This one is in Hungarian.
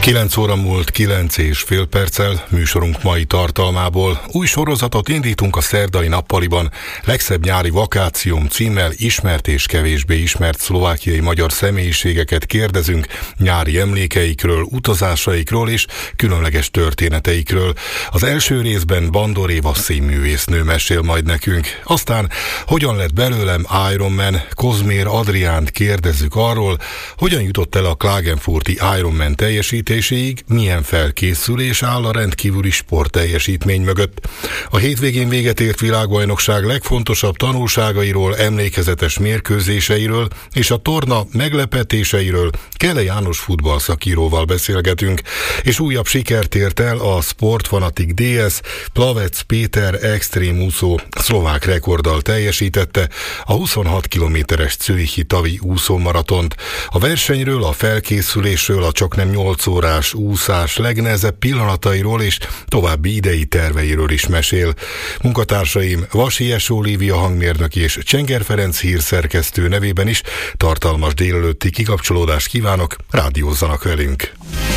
9 óra múlt 9,5 műsorunk mai tartalmából. Új sorozatot indítunk a szerdai nappaliban. Legszebb nyári vakációm címmel ismert és kevésbé ismert szlovákiai magyar személyiségeket kérdezünk nyári emlékeikről, utazásaikról és különleges történeteikről. Az első részben Bandor Éva színművésznő mesél majd nekünk. Aztán hogyan lett belőlem Ironman, Kozmér Adriánt kérdezzük arról, hogyan jutott el a Klagenfurti Ironman teljesítéséig, milyen felkészülés áll a rendkívüli sportteljesítmény mögött. A hétvégén véget ért világbajnokság legfontosabb tanulságairól, emlékezetes mérkőzéseiről és a torna meglepetéseiről Kele János futballszakíróval beszélgetünk, és újabb sikert ért el a Sportfanatik DS, Plavec Péter extrém úszó szlovák rekorddal teljesítette a 26 kilométeres zürichi tavi úszómaratont. A versenyről, a felkészülésről, a csaknem 8 órás úszás legnehezebb pillanatairól és további idei terveiről is mesél. Munkatársaim Vasi S. Olivia hangmérnök és Csenger Ferenc hírszerkesztő nevében is tartalmas délelőtti kikapcsolódást kívánok, rádiózzanak velünk!